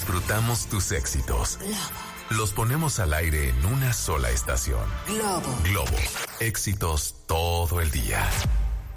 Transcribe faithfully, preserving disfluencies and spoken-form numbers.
Disfrutamos tus éxitos. Los ponemos al aire en una sola estación. Globo. Globo. Éxitos todo el día.